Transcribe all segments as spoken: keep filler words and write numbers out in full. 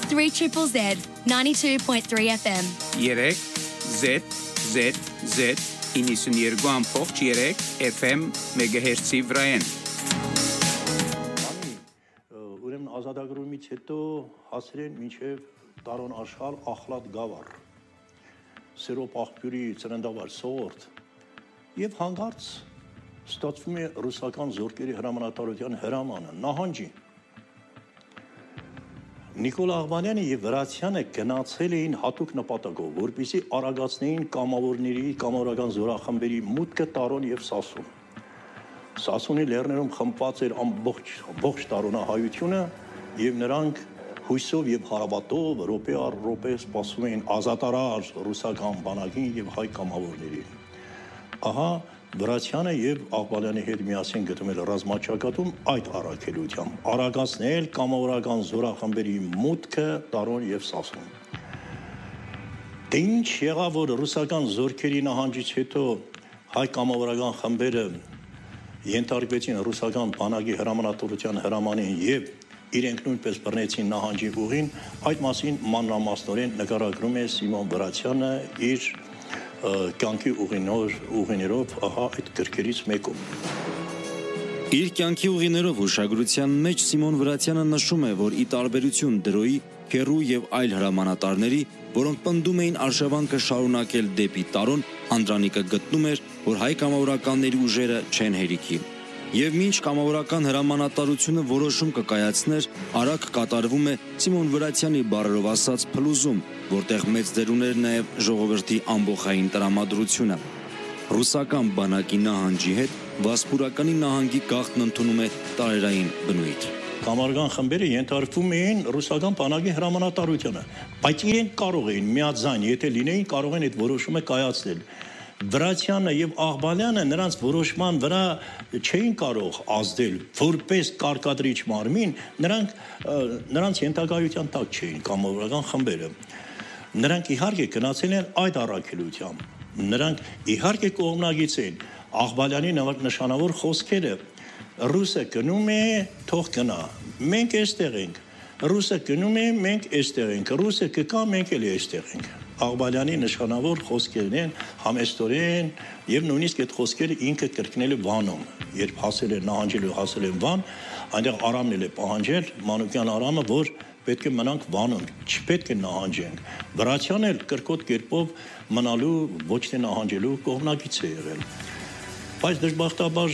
three triple Z, ninety-two point three F M. երեք Z Z Z ninety-two ամփոփ երեք F M մեգահերցի վրայեն։ Ուրեմն ազատագրումից հետո հասել են մինչև տարոն աշխալ ախլատ գավառ, սերոպ աղբյուրի ծննդավար սովորդ և հանգարց ստացվում է ռուսական զորքերի հրամանատարության հրամանը, նահանջի։ Նիկոլ Աղբանյանը և Վրացյանը գնացել էին հատուկ նպատակով, որպեսզի արագացնեին կամավորների, կամավորական զորախմբերի մուտքը Տարոն և Սասուն։ Սասունի լեռներում խմբված էր ամբողջ ողջ տարոնահայությունը և նրանք հույսով և հարաբատով րոպե առ րոպե սպասում էին ազատարար ռուսական բանակին և հայ կամավորներին։ Ահա Վրացյանը և Աղբանյանի հետ միասին գտնել ռազմաճակատում այդ առաքելությամբ արագացնել կամավորական զորախմբերի մուտքը Տարոն և Սասուն։ Դե ինչ եղավ, որ ռուսական զորքերի նահանջից հետո հայ կամավորական խմբերը ենթարկվեցին ռուսական բանակի հրամանատարության հրամանին և իրենք նույնպես բռնեցին նահանջի ուղին, այդ մասին մանրամասնորեն նկարագրում է Սիմոն Վրացյանը իր կյանքի ուղիներով ահա այդ գրքերից մեկում։ Իր կյանքի ուղիներով հուշագրության մեջ Սիմոն Վրացյանը նշում է, որ ի տարբերություն Դրոյի, Քերու և այլ հրամանատարների, որոնք պնդում էին արշավանքը շարունակել դեպի Տարոն, Անդրանիկը գտնում էր, որ հայ կամավորականների ուժերը չեն հերիքի։ Եվ մինչ կամավորական հրամանատարությունը որոշում կկայացներ, արագ կատարվում է Սիմոն Վրացյանի բառերով ասած փլուզում, որտեղ մեծ դեր ուներ նաև ժողովրդի ամբոխային տրամադրությունը։ Ռուսական բանակի նահանջի հետ Վասպուրականի նահանգի գաղթն ընդունում է տարերային բնույթ։ Կամավորական խմբերը ենթարկվում էին ռուսական բանակի հրամանատարությանը, բայց իրենք կարող էին միաձայն, եթե լինեին, կարող են այդ որոշումը կայացնել։ Վրացյանը և Աղբանյանը նրանց որոշման վրա չէին կարող ազդել, որպես կարկադրիչ մարմին, նրանք նրանց ենթակայության տակ չէին կամավորական խմբերը։ Նրանք իհարկե գնացել են այդ առաքելությամբ, նրանք իհարկե կողմնագից են Աղբանյանի նշանավոր խոսքերը, ռուսը գնում է, թող գնա, մենք էստեղ ենք, ռուսը գնում է, մենք էստեղ ենք, ռուսը կգա, մենք էլ էստեղ ենք։ Աղբանյանի նշանավոր խոսքերն են համեստորեն և նույնիսկ այդ խոսքերը ինքը կրկնել է Վանում, երբ հասել է նահանջելու հասել է Վան, այնտեղ Արամն էլ է պահանջել, Մանուկյան Արամը, որ պետք է մնանք Վանում, չպետք է նահանջենք։ Վրացյանը էլ կրկոտ կերպով մնալու, ոչ թե նահանջելու կողմնակից է եղել։ Բայց դժբախտաբար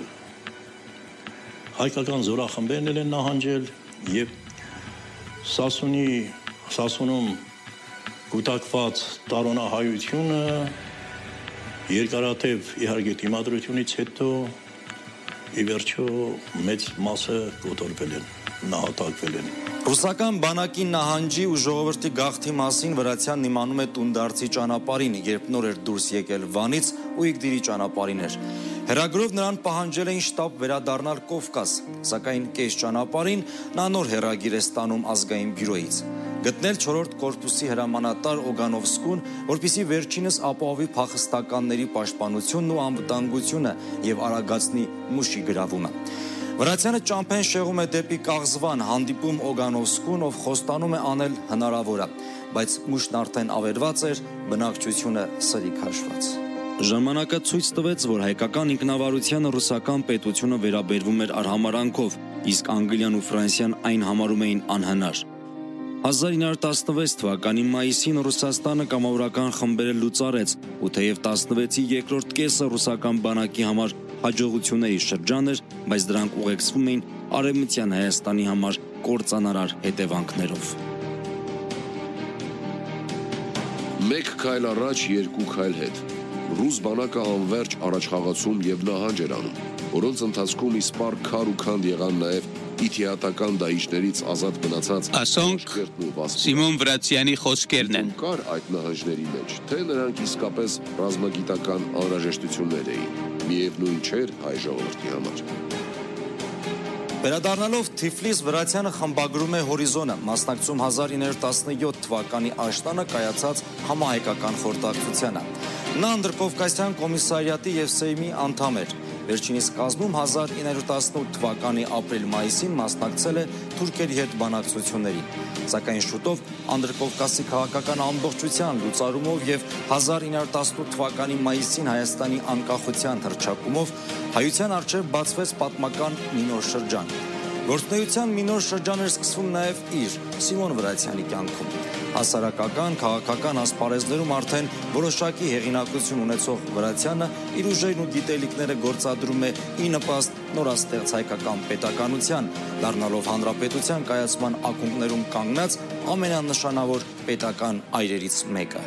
հայկական զորախմբերն էլ են նահանջել և Սասունի, Սասունում կուտակված տարոնահայությունը երկարատև իհարկե դիմադրությունից հետո ի վերջո մեծ մասը կոտորվել են, նահատակվել են։ Ռուսական բանակի նահանջի ու ժողովրդի գաղթի մասին Վրացյանն իմանում է տունդարձի ճանապարհին, երբ նոր էր դուրս եկել Վանից ու Իգդիրի ճանապարհին էր։ Հերագրով նրան պահանջել էին շտապ վերադառնալ Կովկաս, սակայն կես ճանապարհին նա նոր հեռագիր է ստանում ազգային բյուրոյից։ Գտնել չորրորդ կորպուսի հրամանատար Օգանովսկուն, որպեսզի վերջինս ապահովի փախստականների պաշտպանությունն ու անվտանգությունը և արագացնի Մուշի գրավումը։ Վրացյանը ճամփեն շեղում է դեպի Կաղզվան, հանդիպում Օգանովսկուն, ով խոստանում է անել հնարավորը, բայց Մուշն արդեն ավերված էր, բնակչությունը սրի քաշված։ Ժամանակը ցույց տվեց, որ հայկական ինքնավարությանը ռուսական պետությունը վերաբերվում էր արհամարանքով, իսկ Անգլիան ու Ֆրանսիան այն համարում էին անհնար։ հազար ինը հարյուր տասնվեց թվականի մայիսին Ռուսաստանը կամավորական խմբերը լուծարեց, ու թեև տասնվեցի երկրորդ կեսը ռուսական բանակի համար հաջողությունների շրջան էր, բայց դրանք ուղեկցվում էին Արևմտյան Հայաստանի համար կործանարար հետևանքներով։ Մեկ քայլ առաջ, երկու քայլ հետ։ Ռուս բանակը անverջ առաջխաղացում և նահանջ էր անում, որոնց ընթացքում իսպառ քար ու քանդ եղան նաև իթիհատական դահիճներից ազատ մնացած Ասոնք Սիմոն Վրացյանի խոսքերն են։ Կար այդ նահանջների մեջ, թե նրանք իսկապես ռազմագիտական անհրաժեշտություններ էին, միևնույն չէր հայ ժողովրդի համար։ Վերադառնալով Թիֆլիս, Վրացյանը խմբագրում է Հորիզոնը, մասնակցում հազար ինը հարյուր տասնյոթ թվականի աշտանը կայացած համահայկական խորհրդակցությանը։ Նա Անդրկովկասյան կոմիսարիատի և Սեյմի անդամ էր։ Վերջինիս կազմում հազար ինը հարյուր տասնութ թվականի ապրիլ-մայիսին մասնակցել է թուրքերի հետ բանակցություններին, սակայն շուտով Անդրկովկասի քաղաքական ամբողջության լուծարումով եւ հազար ինը հարյուր տասնութ թվականի մայիսին Հայաստանի անկախության հռչակումով հայության առջև բացվեց պատմական մի նոր շրջան։ Գործունեության մի նոր շրջան էր սկսվում նաև իր Սիմոն Վրացյանի կյանքում։ Հասարակական, քաղաքական ասպարեզներում արդեն որոշակի հեղինակություն ունեցող Վրացյանը իր ուժերն ու գիտելիքները գործադրում է ի նպաստ նորաստեղծ հայկական պետականության, դառնալով հանրապետության կայացման ակունքներում կանգնած ամենանշանավոր պետական այրերից մեկը։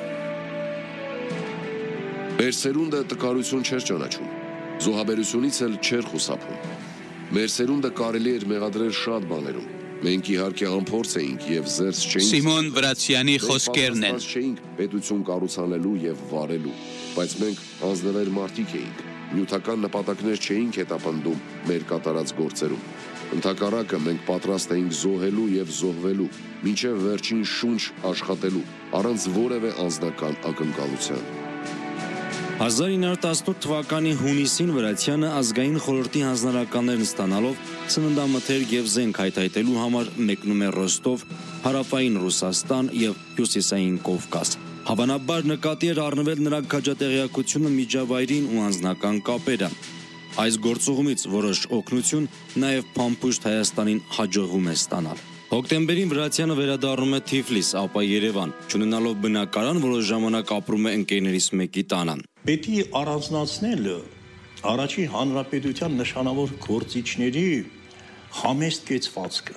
Մեր սերունդը տկարություն չէր ճանաչում, զոհաբերությունից էլ չէր խուսափում։ Մեր սերունդը կարելի էր մեղադրել շատ բաներում։ Մենք իհարկե անփորձ էինք եւ զերծ չէինք։ Սիմոն Վրացյանի խոսքերն են։ Չէինք պետություն կառուցանելու եւ վարելու, բայց մենք անձնվեր մարդիկ էինք։ Նյութական նպատակներ չէինք հետապնդում մեր կատարած գործերում։ Ընդհակառակը մենք պատրաստ էինք զոհելու եւ զոհվելու, մինչեւ վերջին շունչ աշխատելու, առանց որևէ անձնական ակնկալության։ հազար ինը հարյուր տասնութ թվականի հունիսին Վրացյանը ազգային խորհրդի հանձնարարականներն ստանալով ծննդամթերք եւ զենք հայթայթելու համար մեկնում է Ռոստով, հարավային Ռուսաստան եւ հյուսիսային Կովկաս։ Հավանաբար նկատի էր առնվել նրա քաջատեղյակությունը միջավայրին ու անձնական կապերը։ Այս գործուղումից որոշ օգնություն նաեւ փամփուշտ Հայաստանին հաջողվում է ստանալ։ Հոկտեմբերին Վրացյանը վերադառնում է Թիֆլիս, ապա Երևան, չունենալով բնակարան, որոշ ժամանակ ապրում է ընկերներից մեկի տանը։ Պետք է առանձնացնել առաջի հանրապետության նշանավոր գործիչների համեստ կեցվածքը։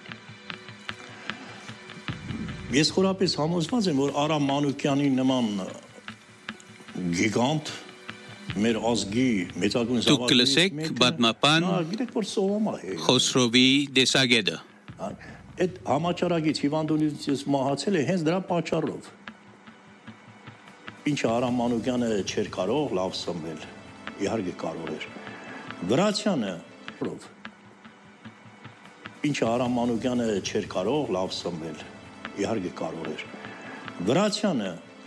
Ես խորապես համոզված եմ, որ Արամ Մանուկյանի նման գիգանտ մեր ազգի մեծագույն Դուք կլսեք պատմապան Խոսրովի դեսագետը։ Այդ համաճարակից հիվանդությունից մահացել է հենց դրա պատճառով։ Ինչը Արամ Մանուկյանը չէր կարող լավ սնվել, իհարկե կարող էր։ Վրացյանը, ինչը Արամ Մանուկյանը չէր կարող լավ սնվել, իհարկե կարող էր։ Վրացյանը